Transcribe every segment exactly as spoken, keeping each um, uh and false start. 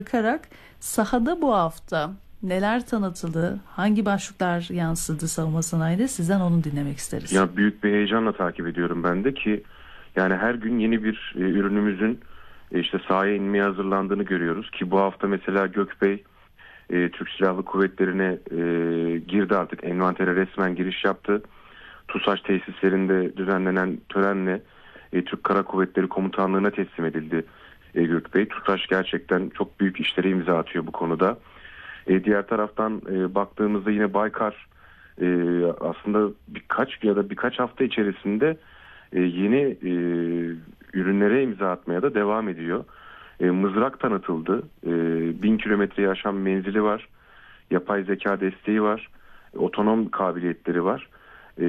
bakarak sahada bu hafta neler tanıtıldı, hangi başlıklar yansıdı savunma sanayide, sizden onu dinlemek isteriz. Ya büyük bir heyecanla takip ediyorum ben de ki yani her gün yeni bir e, ürünümüzün e, işte sahaya inmeye hazırlandığını görüyoruz ki bu hafta mesela Gökbey e, Türk Silahlı Kuvvetleri'ne e, girdi, artık envantere resmen giriş yaptı. TUSAŞ tesislerinde düzenlenen törenle e, Türk Kara Kuvvetleri Komutanlığı'na teslim edildi e, Gökbey. TUSAŞ gerçekten çok büyük işlere imza atıyor bu konuda. E, diğer taraftan e, baktığımızda yine Baykar e, aslında birkaç ya da birkaç hafta içerisinde e, yeni e, ürünlere imza atmaya da devam ediyor. E, mızrak tanıtıldı. E, bin kilometreyi aşan menzili var. Yapay zeka desteği var. E, otonom kabiliyetleri var. E,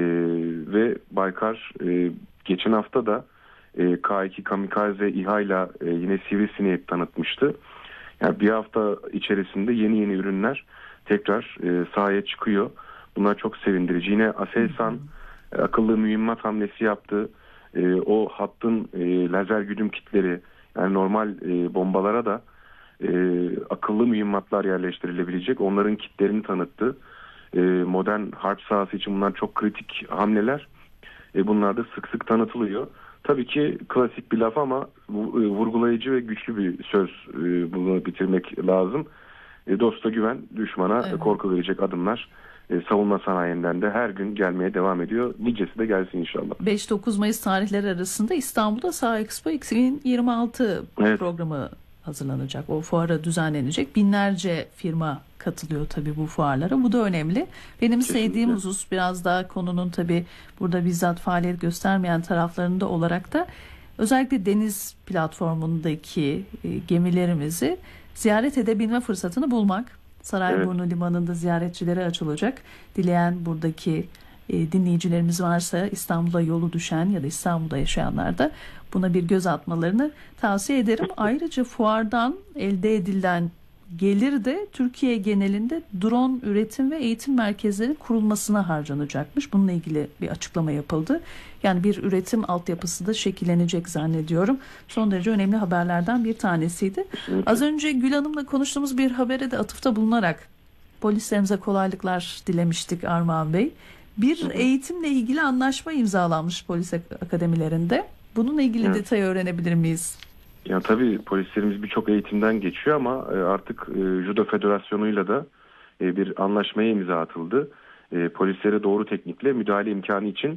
ve Baykar e, geçen hafta da e, K iki Kamikaze İHA ile e, yine Sivrisineği tanıtmıştı. Yani bir hafta içerisinde yeni yeni ürünler tekrar e, sahaya çıkıyor. Bunlar çok sevindirici. Yine Aselsan e, akıllı mühimmat hamlesi yaptı. E, o hattın e, lazer güdüm kitleri, yani normal e, bombalara da e, akıllı mühimmatlar yerleştirilebilecek. Onların kitlerini tanıttı. E, modern harp sahası için bunlar çok kritik hamleler. E, bunlar da sık sık tanıtılıyor. Tabii ki klasik bir laf ama vurgulayıcı ve güçlü bir söz, bunu bitirmek lazım. Dosta güven, düşmana evet. korku verecek adımlar savunma sanayinden de her gün gelmeye devam ediyor. Nicesi de gelsin inşallah. beş dokuz Mayıs tarihleri arasında İstanbul'da Saha Expo iki bin yirmi altı evet. programı hazırlanacak. O fuara düzenlenecek. Binlerce firma katılıyor tabii bu fuarlara. Bu da önemli. Benim Kesinlikle. sevdiğim husus biraz daha konunun tabii burada bizzat faaliyet göstermeyen taraflarında olarak da özellikle deniz platformundaki e, gemilerimizi ziyaret edebilme fırsatını bulmak. Sarayburnu evet. Limanı'nda ziyaretçilere açılacak. Dileyen buradaki e, dinleyicilerimiz varsa İstanbul'a yolu düşen ya da İstanbul'da yaşayanlar da buna bir göz atmalarını tavsiye ederim. Ayrıca fuardan elde edilen gelir de Türkiye genelinde drone üretim ve eğitim merkezleri kurulmasına harcanacakmış. Bununla ilgili bir açıklama yapıldı. Yani bir üretim altyapısı da şekillenecek zannediyorum. Son derece önemli haberlerden bir tanesiydi. Az önce Gül Hanım'la konuştuğumuz bir habere de atıfta bulunarak polislerimize kolaylıklar dilemiştik Armağan Bey. Bir eğitimle ilgili anlaşma imzalanmış polis akademilerinde. Bununla ilgili evet. detayı öğrenebilir miyiz? Ya tabii polislerimiz birçok eğitimden geçiyor ama artık Judo Federasyonu'yla da bir anlaşmaya imza atıldı. Polislere doğru teknikle müdahale imkanı için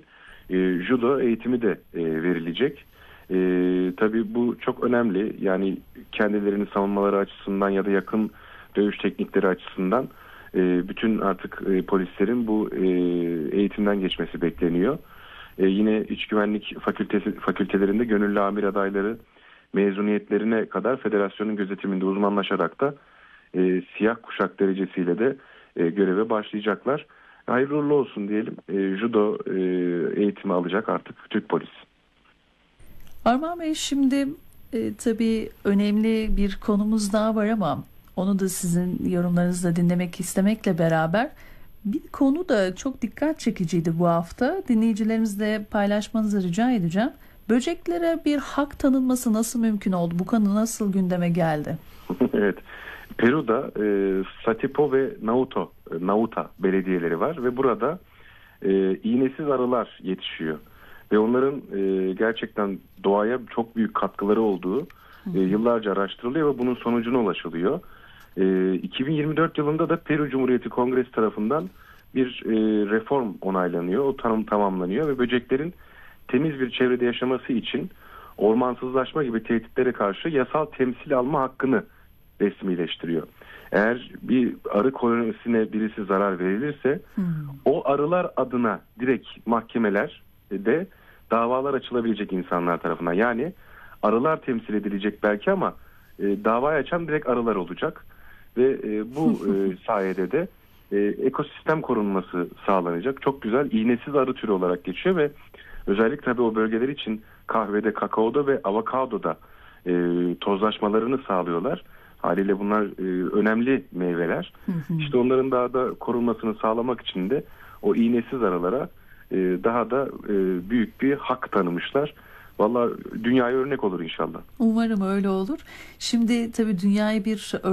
judo eğitimi de verilecek. Tabii bu çok önemli. Yani kendilerini savunmaları açısından ya da yakın dövüş teknikleri açısından bütün artık polislerin bu eğitimden geçmesi bekleniyor. Yine İç Güvenlik Fakültesi, fakültelerinde gönüllü amir adayları mezuniyetlerine kadar federasyonun gözetiminde uzmanlaşarak da e, siyah kuşak derecesiyle de e, göreve başlayacaklar. Hayırlı uğurlu olsun diyelim. E, judo e, eğitimi alacak artık Türk polis. Armağan Bey, şimdi e, tabii önemli bir konumuz daha var ama onu da sizin yorumlarınızla dinlemek istemekle beraber bir konu da çok dikkat çekiciydi bu hafta. Dinleyicilerimizle paylaşmanızı rica edeceğim. Böceklere bir hak tanınması nasıl mümkün oldu? Bu konu nasıl gündeme geldi? Evet. Peru'da e, Satipo ve Nauta, Nauta belediyeleri var ve burada e, iğnesiz arılar yetişiyor. Ve onların e, gerçekten doğaya çok büyük katkıları olduğu e, yıllarca araştırılıyor ve bunun sonucuna ulaşılıyor. E, iki bin yirmi dört yılında da Peru Cumhuriyeti Kongresi tarafından bir e, reform onaylanıyor. O tanım tamamlanıyor ve böceklerin temiz bir çevrede yaşaması için ormansızlaşma gibi tehditlere karşı yasal temsil alma hakkını resmileştiriyor. Eğer bir arı kolonisine birisi zarar verilirse hmm. o arılar adına direkt mahkemeler de davalar açılabilecek insanlar tarafından. Yani arılar temsil edilecek belki ama e, davayı açan direkt arılar olacak ve e, bu e, sayede de e, ekosistem korunması sağlanacak. Çok güzel, iğnesiz arı türü olarak geçiyor ve özellikle tabii o bölgeler için kahvede, kakaoda ve avokadoda e, tozlaşmalarını sağlıyorlar. Haliyle bunlar e, önemli meyveler. Hı hı. İşte onların daha da korunmasını sağlamak için de o iğnesiz arılara e, daha da e, büyük bir hak tanımışlar. Vallahi dünyaya örnek olur inşallah. Umarım öyle olur. Şimdi tabii dünyaya bir